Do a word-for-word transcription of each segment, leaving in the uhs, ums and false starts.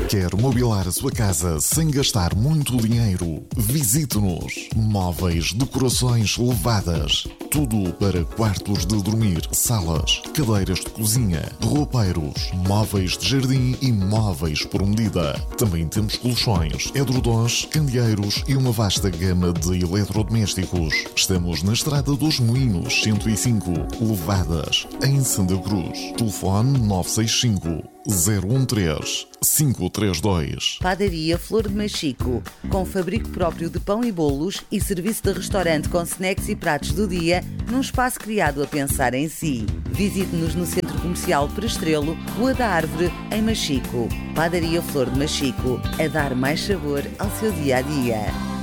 Quer mobilar a sua casa sem gastar muito dinheiro? Visite-nos. Móveis, decorações levadas. Tudo para quartos de dormir, salas, cadeiras de cozinha, roupeiros, móveis de jardim e móveis por medida. Também temos colchões, edredons, candeeiros e uma vasta gama de eletrodomésticos. Estamos na Estrada dos Moinhos, cento e cinco, Levadas, em Santa Cruz. Telefone nove seis cinco, zero um três, cinco três dois. Padaria Flor de Machico, com fabrico próprio de pão e bolos e serviço de restaurante com snacks e pratos do dia, num espaço criado a pensar em si. Visite-nos no Centro Comercial Prestrelo, Rua da Árvore, em Machico. Padaria Flor de Machico, a dar mais sabor ao seu dia-a-dia.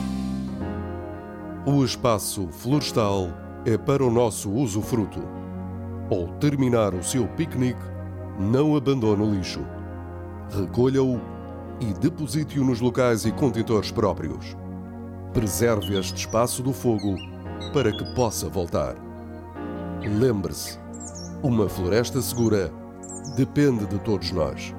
O espaço florestal é para o nosso usufruto. Ao terminar o seu piquenique, não abandone o lixo. Recolha-o e deposite-o nos locais e contentores próprios. Preserve este espaço do fogo para que possa voltar. Lembre-se, uma floresta segura depende de todos nós.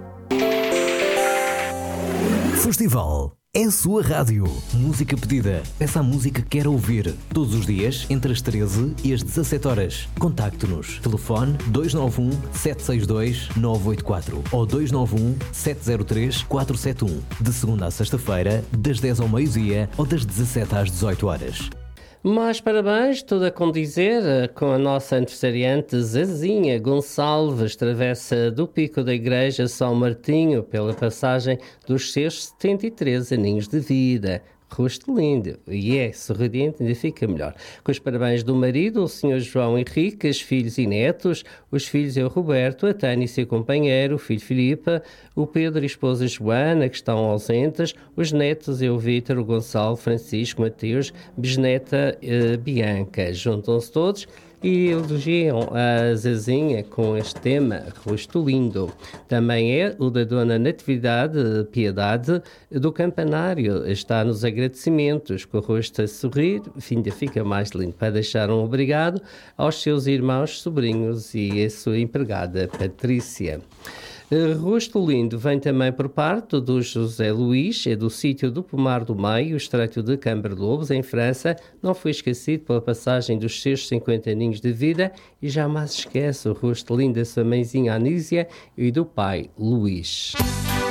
Festival é a sua rádio. Música pedida. Peça a música que quer ouvir. Todos os dias, entre as treze e as dezassete horas. Contacte-nos. Telefone dois nove um, sete seis dois, nove oito quatro ou dois nove um, sete zero três, quatro sete um. De segunda a sexta-feira, das dez ao meio-dia ou das dezassete às dezoito horas. Mais parabéns, tudo a condizer com a nossa aniversariante Zezinha Gonçalves, travessa do Pico da Igreja São Martinho, pela passagem dos seus setenta e três aninhos de vida. Rosto lindo, e é sorridente, ainda fica melhor. Com os parabéns do marido, o senhor João Henrique, os filhos e netos, os filhos é o Roberto, a Tânia e seu companheiro, o filho Filipe, o Pedro e a esposa Joana, que estão ausentes, os netos é o Vítor, o Gonçalo, Francisco, Mateus, bisneta uh, Bianca. Juntam-se todos e elogiam a Zezinha com este tema, Rosto Lindo. Também é o da Dona Natividade Piedade do Campanário. Está nos agradecimentos, com o rosto a sorrir, ainda fica mais lindo, para deixar um obrigado aos seus irmãos, sobrinhos e a sua empregada Patrícia. Rosto Lindo vem também por parte do José Luís, é do sítio do Pomar do Meio, estreito de Camberlobos, em França. Não foi esquecido pela passagem dos seus cinquenta aninhos de vida e jamais esquece o rosto lindo da sua mãezinha Anísia e do pai Luís.